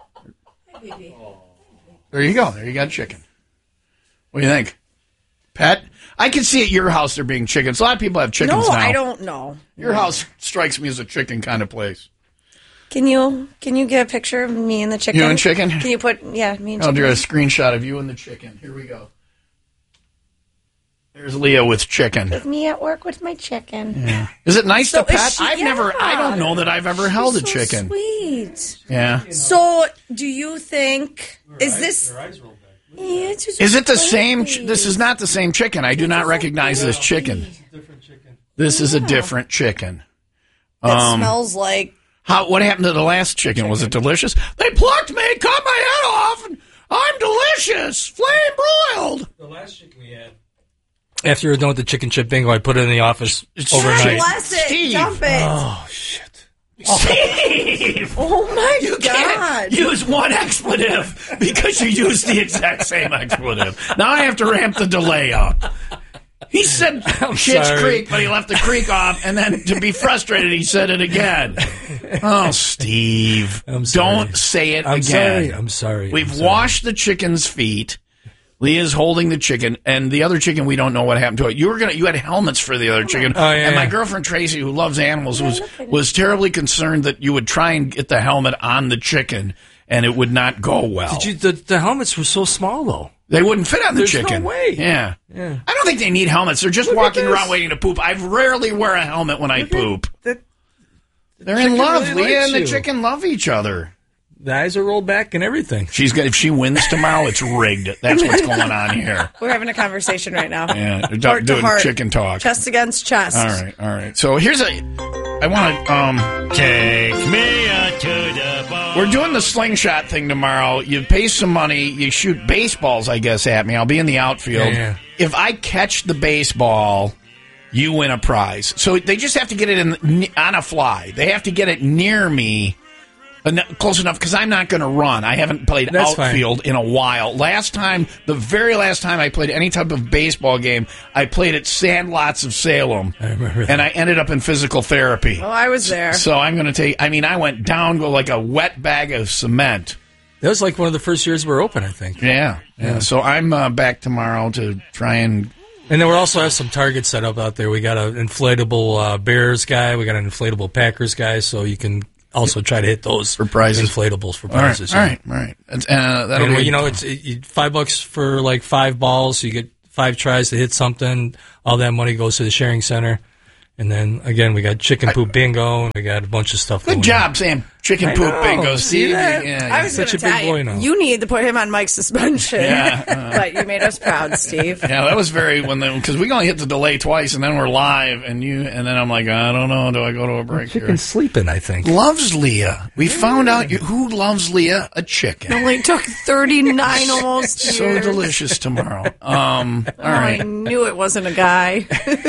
There you go. There you got chicken. What do you think? Pet? I can see at your house there being chickens. A lot of people have chickens no, now. I don't know. Your house strikes me as a chicken kind of place. Can you can you get a picture of me and the chicken? You and chicken? Can you put, yeah, me and I'll chicken. do a screenshot of you and the chicken. Here we go. There's Leah with chicken. With me at work with my chicken. Yeah. Is it nice So to is pet? she- I've never, I don't know that I've ever held She's a so chicken. Sweet. Yeah. So, do you think is this? Yeah, it's just Is it the sweet. same? Ch- this is not the same chicken. I do not recognize this chicken. This is a different chicken. It Um, smells like. how? What happened to the last chicken? Was it delicious? They plucked me, cut my head off, and I'm delicious, flame broiled. The last chicken we had. After you're done with the chicken chip bingo, I put it in the office overnight. Bless it. Steve. Dump it. Oh, shit. Steve! Oh my You God! can't use one expletive because you used the exact same expletive. Now I have to ramp the delay up. He said Schitt's sorry. Creek, but he left the creek off, and then to be frustrated, he said it again. Oh, Steve. I'm sorry. Don't say it I'm again. sorry. I'm sorry. We've I'm sorry. washed the chicken's feet. Leah's holding the chicken, and the other chicken, we don't know what happened to it. You were gonna, you had helmets for the other chicken, Oh, yeah, and my yeah. girlfriend Tracy, who loves animals, was was terribly concerned that you would try and get the helmet on the chicken, and it would not go well. Did you? The, the helmets were so small, though. They wouldn't fit on the There's chicken. no way. Yeah. Yeah. I don't think they need helmets. They're just Look at walking this. around waiting to poop. I rarely wear a helmet when I poop. The, They're in chicken love. really Leah likes and the you. chicken love each other. The eyes are rolled back and everything. She's got, if she wins tomorrow, it's rigged. That's what's going on here. We're having a conversation right now. Yeah, they're Heart to doing heart. chicken talk. Chest against chest. All right, all right. So here's a. I want to. Um, Take me out to the bar. we're doing the slingshot thing tomorrow. You pay some money. You shoot baseballs, I guess, at me. I'll be in the outfield. Yeah, yeah. If I catch the baseball, you win a prize. So they just have to get it in on a fly. They have to get it near me En- Close enough, because I'm not going to run. I haven't played That's outfield in a while. Last time, the very last time I played any type of baseball game, I played at Sandlots of Salem. I remember that. And I ended up in physical therapy. Oh, I was there. So I'm going to take, I mean, I went down to like a wet bag of cement. That was like one of the first years we were open, I think. Yeah. Yeah. Yeah. So I'm uh, back tomorrow to try and. And then we also have some targets set up out there. We got an inflatable uh, Bears guy. We got an inflatable Packers guy. So you can also try to hit those for prizes, inflatables for all right, prizes. All right, all right. Uh, that'll and, be, you know, it's it, you, five bucks for like five balls. So you get five tries to hit something. All that money goes to the sharing center. And then again, we got chicken poop bingo, and we got a bunch of stuff. Good going job, on. Sam. Chicken I poop know. bingo, See Steve. that? Yeah, I was such going a to big tell boy you, now. you need to put him on Mike's suspension. Yeah, uh, But you made us proud, Steve. Yeah, that was very when because we only hit the delay twice, and then we're live, and you, and then I'm like, I don't know, do I go to a break here? Chicken's sleeping, I think. Loves Leah. We found out you, who loves Leah. A chicken. It only took thirty-nine almost So years. delicious tomorrow. Um, all Oh, I right. knew it wasn't a guy.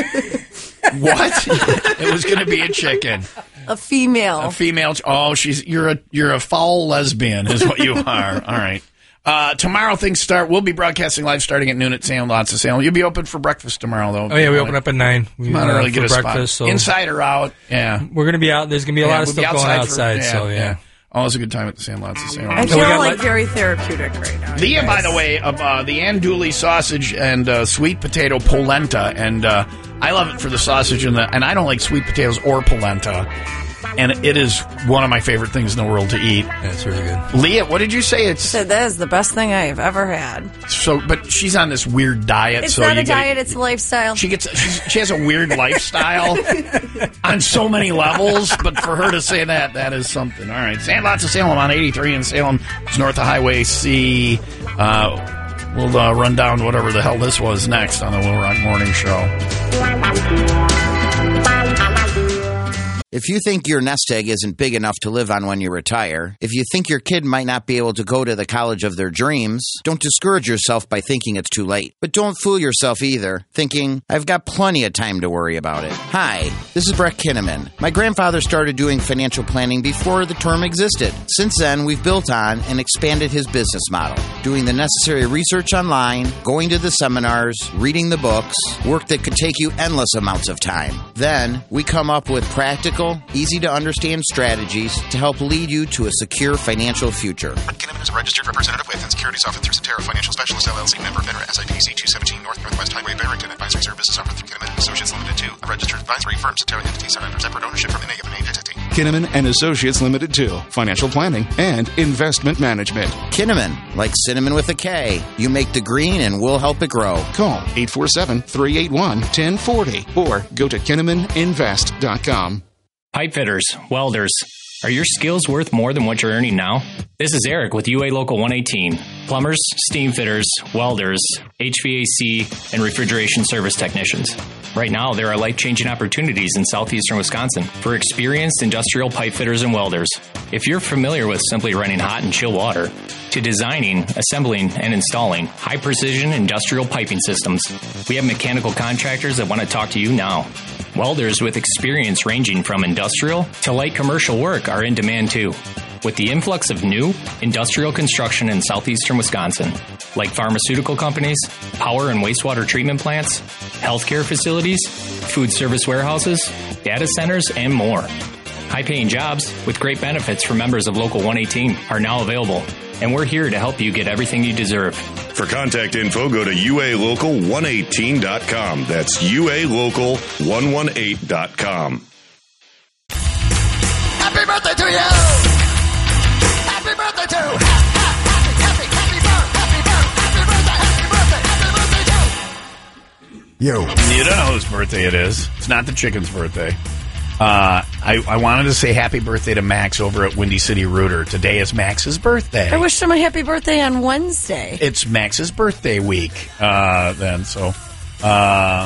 What? It was going to be a chicken. A female. A female. Oh, she's you're a you're a foul lesbian, is what you are. All right. Uh, tomorrow things start. We'll be broadcasting live starting at noon at Salem, lots of Salem. You'll be open for breakfast tomorrow, though. Oh yeah, we open up at nine. We Come on uh, early, for get a breakfast. spot. So Inside or out? Yeah, we're gonna be out. There's gonna be a Yeah, lot of we'll be stuff going for- outside. yeah, so yeah. Always a good time at the Sandlots of Salem. I So we feel got like like- very therapeutic right now. Leah, you by guys. the way, of uh, the andouille sausage and uh, sweet potato polenta, and uh, I love it for the sausage and the, and I don't like sweet potatoes or polenta, and it is one of my favorite things in the world to eat. Yeah, it's really good. Leah, what did you say? It's said that is the best thing I've ever had. so, but she's on this weird diet. It's so not you a gotta- diet; it's a lifestyle. She gets she's, she has a weird lifestyle on so many levels, but for her to say that, that is something. All right, Sandlots of Salem on eighty-three in Salem. It's north of Highway C. Uh, we'll uh, run down whatever the hell this was next on the Will Rock Morning Show. If you think your nest egg isn't big enough to live on when you retire, if you think your kid might not be able to go to the college of their dreams, don't discourage yourself by thinking it's too late. But don't fool yourself either, thinking, I've got plenty of time to worry about it. Hi, this is Brett Kinnaman. My grandfather started doing financial planning before the term existed. Since then, we've built on and expanded his business model, doing the necessary research online, going to the seminars, reading the books, work that could take you endless amounts of time. Then, we come up with practical, easy-to-understand strategies to help lead you to a secure financial future. Brett Kinnaman is a registered representative with and securities offered through Cetera Financial Specialist, L L C, member FINRA, S I P C two seventeen North Northwest Highway, Barrington. Advisory services offered through Kinnaman and Associates Limited, two, a registered advisory firm. Cetera entities are under separate ownership from any given entity. Kinnaman and Associates Limited two. Financial planning and investment management. Kinnaman, like cinnamon with a K. You make the green and we'll help it grow. Call eight four seven, three eight one, one zero four zero or go to kinnaman invest dot com. Pipe fitters, welders, are your skills worth more than what you're earning now? This is Eric with U A Local one eighteen. Plumbers, steam fitters, welders, H V A C, and refrigeration service technicians. Right now, there are life-changing opportunities in southeastern Wisconsin for experienced industrial pipe fitters and welders. If you're familiar with simply running hot and chill water, to designing, assembling, and installing high-precision industrial piping systems, we have mechanical contractors that want to talk to you now. Welders with experience ranging from industrial to light commercial work are in demand too. With the influx of new industrial construction in southeastern Wisconsin, like pharmaceutical companies, power and wastewater treatment plants, healthcare facilities, food service warehouses, data centers, and more. High-paying jobs with great benefits for members of Local one eighteen are now available, and we're here to help you get everything you deserve. For contact info, go to U A local one eighteen dot com. That's U A local one eighteen dot com. Happy birthday to you! Happy birthday to you! Happy, happy, happy birthday! Happy birthday! Happy birthday! Happy birthday to You. You don't know whose birthday it is. It's not the chicken's birthday. Uh, I, I wanted to say happy birthday to Max over at Windy City Rooter. Today is Max's birthday. I wished him a happy birthday on Wednesday. It's Max's birthday week uh, then, so... Uh,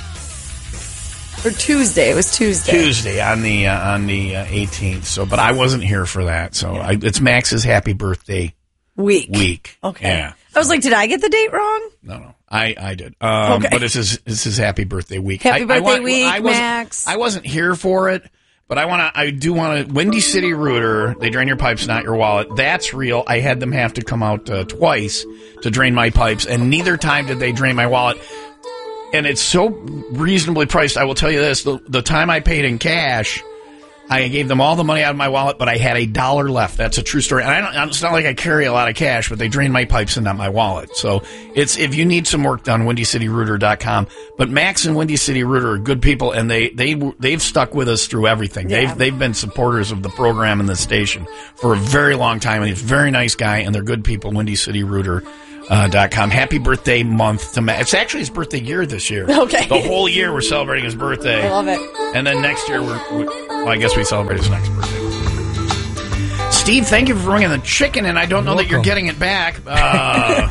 or Tuesday. It was Tuesday. Tuesday on the uh, on the uh, eighteenth. So, but I wasn't here for that. So I, it's Max's happy birthday week. Week. Okay. Yeah. I was like, did I get the date wrong? No, no. I, I did. Um, Okay. But it's his, it's his happy birthday week. Happy I, birthday I, wa- week, I wasn't- Max. I wasn't here for it, But I want to. I do want to. Windy City Rooter. They drain your pipes, not your wallet. That's real. I had them have to come out uh, twice to drain my pipes, and neither time did they drain my wallet. And it's so reasonably priced. I will tell you this: the, the time I paid in cash, I gave them all the money out of my wallet, but I had a dollar left. That's a true story. And I don't, it's not like I carry a lot of cash, but they drain my pipes and not my wallet. So it's, if you need some work done, windy city rooter dot com. But Max and Windy City Rooter are good people, and they, they, they've stuck with us through everything. Yeah. They've, they've been supporters of the program and the station for a very long time. And he's a very nice guy, and they're good people, windy city rooter dot com. Happy birthday month to Max. It's actually his birthday year this year. Okay. The whole year we're celebrating his birthday. I love it. And then next year, we're, we, well, I guess we celebrate his next birthday. Steve, thank you for bringing the chicken, and I don't know Welcome. that you're getting it back. Uh,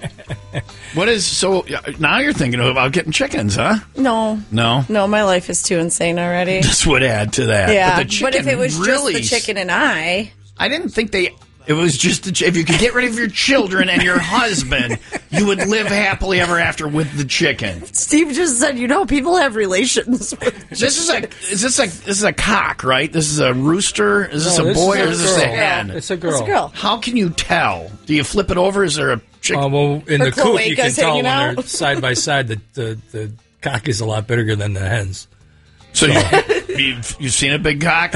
what is, so now you're thinking about getting chickens, huh? No. No? No, my life is too insane already. This would add to that. Yeah, But, the chicken but if it was really, just the chicken and I... I didn't think they... It was just, the, if you could get rid of your children and your husband, you would live happily ever after with the chicken. Steve just said, you know, people have relations with This is a, is this a, this is a cock, right? This is a rooster? Is this No, a this boy is a or is this a girl. hen? It's a girl. It's a girl. How can you tell? Do you flip it over? Is there a chicken? Uh, well, in Her the coop, you can cloacas tell hanging when out. they're side by side. The, the the cock is a lot bigger than the hens. So, you, you've, you've seen a big cock?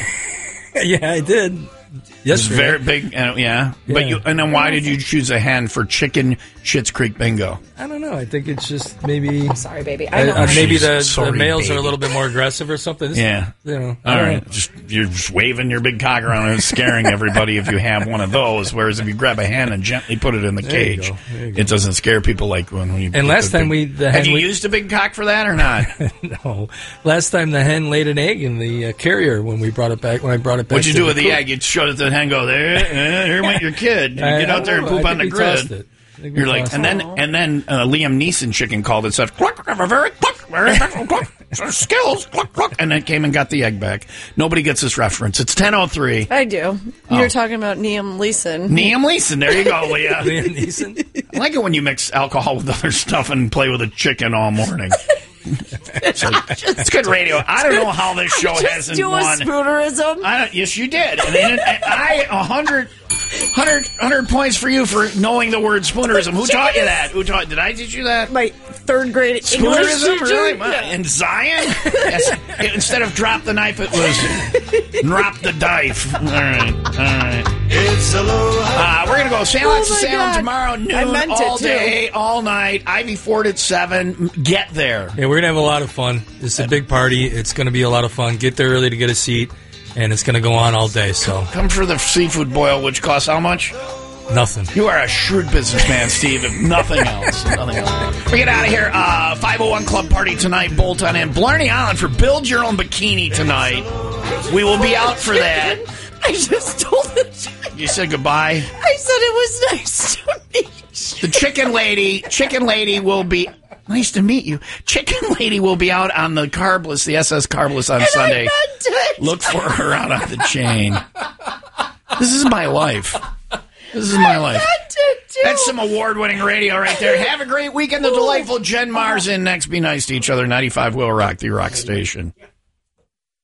Yeah, I did. Yes, It's very big. Uh, yeah. But Yeah. you, and then why did you choose a hen for chicken Schitt's Creek bingo? I don't know. I think it's just maybe. Sorry, baby. I Uh, know. uh, maybe the, Sorry, the males are baby. a little bit more aggressive or something. This- Yeah. You know. I All don't right. know. Just you're just waving your big cock around and scaring everybody if you have one of those. Whereas if you grab a hen and gently put it in the There you cage, go. There you go. it doesn't scare people like when, when you. And put last the time big- we- the have hen you we- used a big cock for that or not? No. Last time the hen laid an egg in the uh, carrier when we brought it back. When I brought it back. What'd you to do with the coop. egg? You showed it to the hen. Go there. Eh, here went your kid. You I- get I out there and don't know. poop I on the think we tossed grid. it. I think we You're like, tossed and it. then and then uh, Liam Neeson chicken called and said, cluck, cluck, very cluck, very cluck, cluck, skills, cluck, cluck, and then came and got the egg back. Nobody gets this reference. It's ten oh three. I do. Oh. You're talking about Liam Leeson. Liam Neeson. There you go, Leah. Liam Neeson. I like it when you mix alcohol with other stuff and play with a chicken all morning. So, it's good radio. I don't know how this show Just hasn't do a won. spoonerism. I don't, yes, you did. And then I a hundred, hundred, hundred points for you for knowing the word spoonerism. Who taught you that? Who taught? Did I teach you that? My third grade English Spoonerism, teacher. really? Wow. Yeah. In Zion? Yes. Instead of drop the knife, it was drop the dive. All right, all right. It's aloha. Uh, we're going to go Sandlots Oh to my Salem God. tomorrow, I noon, meant it, all too. day, all night. Ivy Ford at seven. Get there. Yeah, we're gonna have a lot of fun. It's a big party. It's gonna be a lot of fun. Get there early to get a seat, and it's gonna go on all day. So Come for the seafood boil, which costs how much? nothing. You are a shrewd businessman, Steve, if nothing else. Nothing else. We get out of here. Uh, five oh one Club Party tonight. Bolt on in. Blarney Island for Build Your Own Bikini tonight. We will be out for that. I just told the You said goodbye. I said it was nice to meet you. The chicken lady, chicken lady will be... Nice to meet you. Chicken lady will be out on the Carbless, the S S Carbless on And Sunday. I meant it. Look for her out on the chain. This is my life. This is my life. meant it, too. That's some award-winning radio right there. Have a great weekend. The delightful Jen Mars in next. Be nice to each other. ninety-five will rock the rock station.